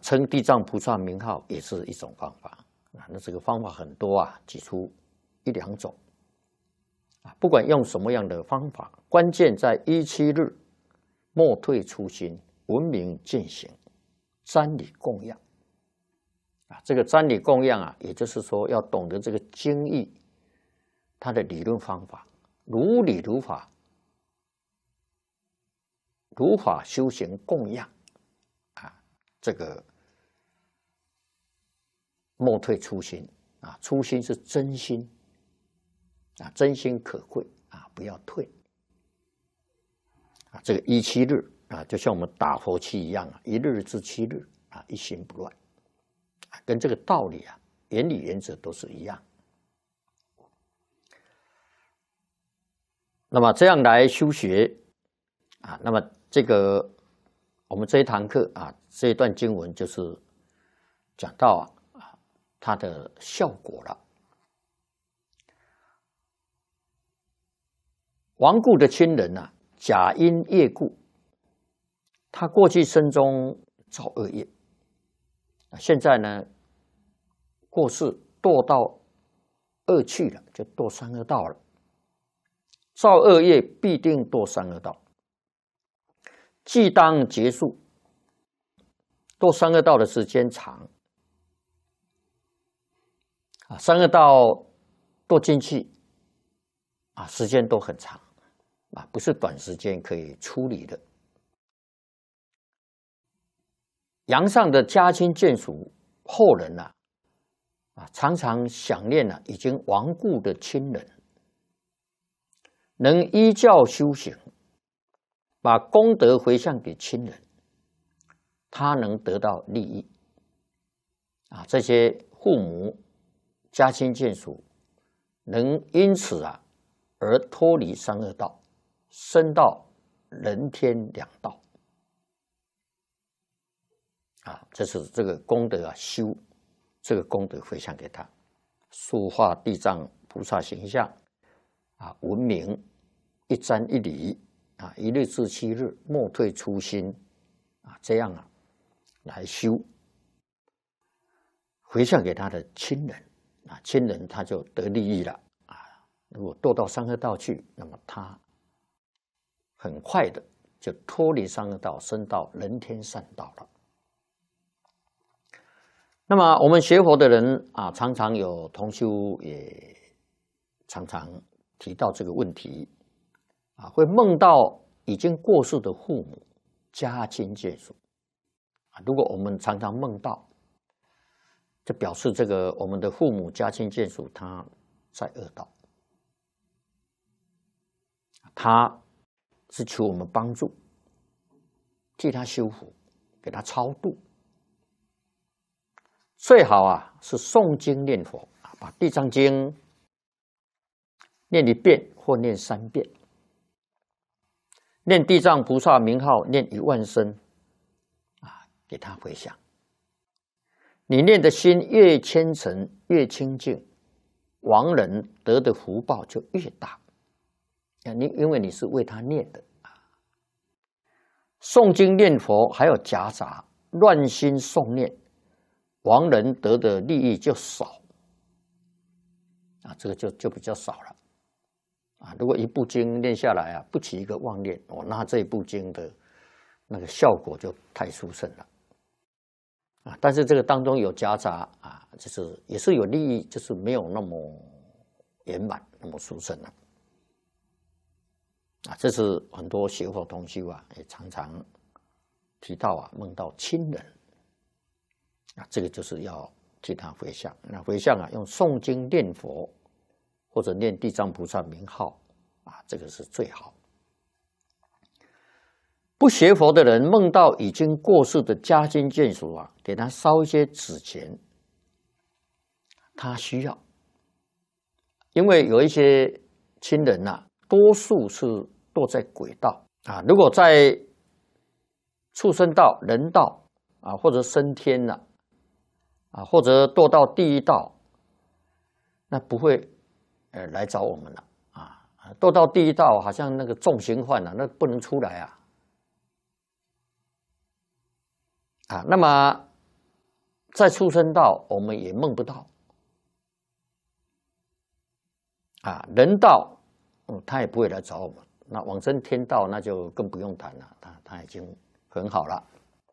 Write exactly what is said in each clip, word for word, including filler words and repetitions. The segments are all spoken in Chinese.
称地藏菩萨名号也是一种方法啊。那这个方法很多啊，举出一两种啊。不管用什么样的方法，关键在一七日莫退初心，文明践行，瞻礼供养啊。这个瞻礼供养啊，也就是说要懂得这个经义，它的理论方法，如理如法，如法修行供养啊。这个莫退初心啊，初心是真心啊，真心可贵啊，不要退啊。这个一七日啊，就像我们打佛七一样啊，一日至七日啊，一心不乱啊，跟这个道理啊，原理原则都是一样。那么这样来修学啊，那么这个我们这一堂课啊，这一段经文就是讲到啊，它的效果了。亡故的亲人啊，假因业故，他过去生中造恶业，现在呢过世堕到恶趣了，就堕三恶道了。造恶业必定堕三恶道，既当结束，堕三恶道的时间长啊，三恶道堕进去啊，时间都很长啊，不是短时间可以处理的。阳上的家亲眷属后人啊，啊常常想念啊已经亡故的亲人，能依教修行，把功德回向给亲人，他能得到利益啊。这些父母、家亲眷属能因此啊而脱离三恶道，升到人天两道啊。这是这个功德啊，修这个功德回向给他，塑化地藏菩萨形象啊，文明一瞻一礼啊，一日至七日莫退初心啊，这样啊来修，回向给他的亲人啊，亲人他就得利益了啊。如果堕到三恶道去，那么他很快的就脱离三恶道，升到人天善道了。那么我们学佛的人啊，常常有同修也常常提到这个问题啊，会梦到已经过世的父母、家亲眷属啊。如果我们常常梦到，就表示这个我们的父母、家亲眷属他在恶道，他是求我们帮助，替他修福，给他超度。最好啊是诵经念佛啊，把地藏经念一遍或念三遍，念地藏菩萨名号念一万声啊，给他回向。你念的心越虔诚越清净，亡人得的福报就越大。你因为你是为他念的啊。诵经念佛还有夹杂乱心诵念，亡人得的利益就少啊，这个就就比较少了啊。如果一部经念下来啊，不起一个妄念哦，那这一部经的那个效果就太殊胜了啊。但是这个当中有夹杂啊，就是也是有利益，就是没有那么圆满，那么殊胜了啊。这是很多学佛同修啊，也常常提到啊，梦到亲人。啊，这个就是要替他回向。那回向啊，用诵经念佛，或者念地藏菩萨名号啊，这个是最好。不学佛的人梦到已经过世的家亲眷属啊，给他烧一些纸钱，他需要，因为有一些亲人呐、啊，多数是堕在鬼道啊，如果在畜生道、人道啊，或者升天了。啊，或者堕到地狱道，那不会呃来找我们了啊。堕到地狱道，好像那个重刑犯啊，那不能出来啊。啊，那么在畜生道我们也梦不到啊，人道，嗯，他也不会来找我们。那往生天道那就更不用谈了，他他已经很好了。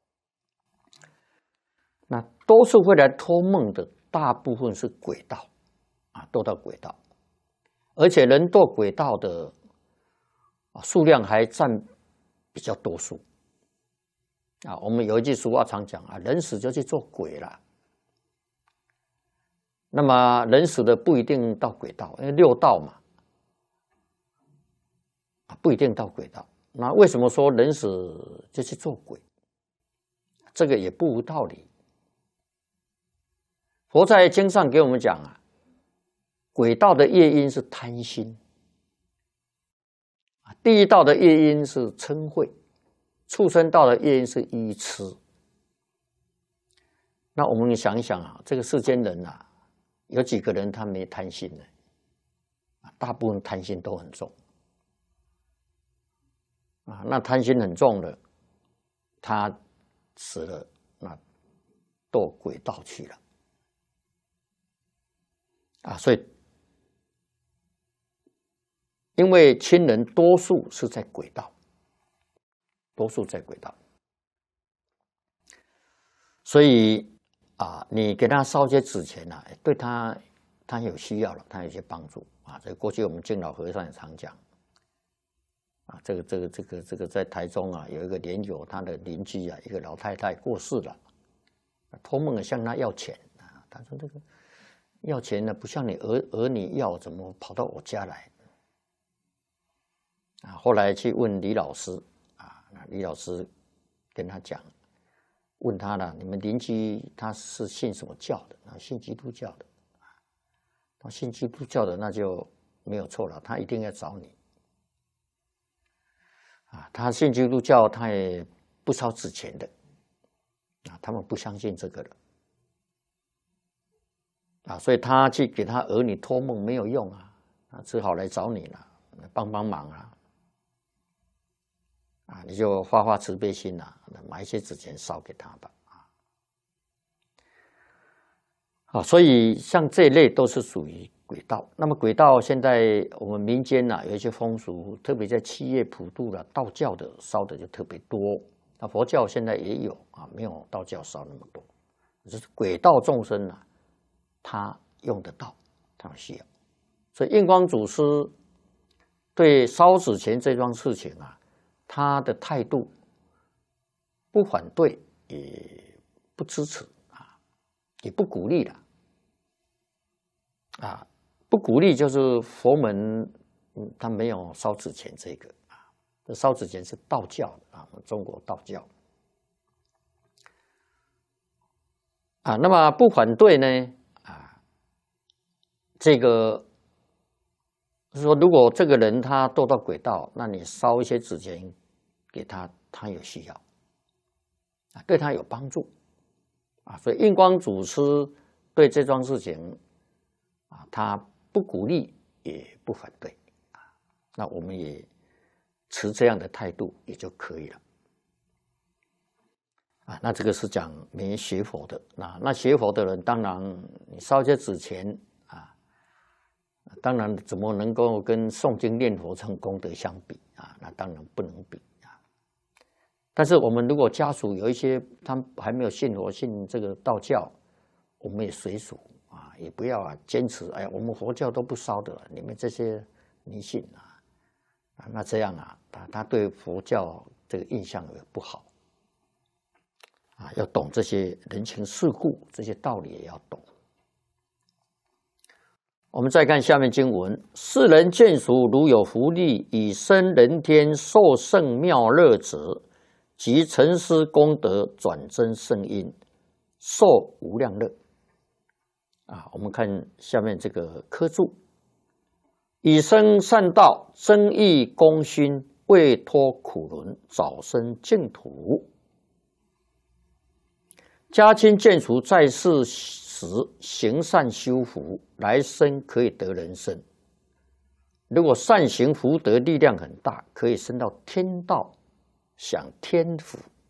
那多数会来托梦的，大部分是鬼道啊，堕到鬼道，而且人堕鬼道的啊数量还占比较多数。啊，我们有一句俗话常讲啊，人死就去做鬼了。那么人死的不一定到鬼道，因为六道嘛，啊不一定到鬼道。那为什么说人死就去做鬼？这个也不无道理。佛在经上给我们讲啊，鬼道的业因是贪心，地狱道的业因是嗔恚。畜生道的业因是愚痴。那我们想一想啊，这个世间人啊，有几个人他没贪心呢？大部分贪心都很重啊。那贪心很重的，他死了，那堕鬼道去了啊。所以，因为亲人多数是在鬼道。多数在鬼道，所以啊，你给他烧些纸钱啊，对他他有需要了，他有些帮助啊。这过去我们敬老和尚也常讲啊，这个这个这个这个在台中啊，有一个莲友，他的邻居啊，一个老太太过世了，托梦向他要钱啊。他说这个要钱呢，不像你儿儿女要，怎么跑到我家来啊？后来去问李老师。李老师跟他讲，问他了，你们邻居他是信什么教的？啊，信基督教的。他信基督教的那就没有错了，他一定要找你。啊，他信基督教，他也不烧纸钱的。啊，他们不相信这个的。啊，所以他去给他儿女托梦没有用啊，啊，只好来找你了，帮帮忙啊。啊，你就发发慈悲心啊，买一些纸钱烧给他吧。啊，所以像这一类都是属于鬼道。那么鬼道现在我们民间啊有一些风俗，特别在七月普渡了，道教的烧的就特别多。那佛教现在也有啊，没有道教烧那么多。就是鬼道众生啊，他用得到，他有需要。所以印光祖师对烧纸钱这桩事情啊，他的态度不反对，也不支持啊，也不鼓励的啊，不鼓励就是佛门，嗯，他没有烧纸钱这个啊，这烧纸钱是道教的啊，中国道教啊，那么不反对呢啊，这个是说，如果这个人他堕到鬼道，那你烧一些纸钱给他，他有需要啊，对他有帮助啊，所以印光祖师对这桩事情啊，他不鼓励也不反对啊，那我们也持这样的态度也就可以了啊。那这个是讲没学佛的，那那学佛的人，当然你烧一些纸钱啊，当然怎么能够跟诵经念佛这种功德相比啊？那当然不能比啊。但是我们如果家属有一些他们还没有信佛信这个道教，我们也随俗啊，也不要啊坚持哎呀，我们佛教都不烧的，你们这些迷信啊，啊那这样啊，他他对佛教这个印象也不好啊，要懂这些人情世故，这些道理也要懂。我们再看下面经文：世人眷属如有福利，以生人天受胜妙乐者，即成师功德转增圣因，受无量乐。啊，我们看下面这个科注：以生善道，增益功勋，未脱苦轮，早生净土。家亲眷属在世时行善修福，来生可以得人身。如果善行福德力量很大，可以升到天道，享天福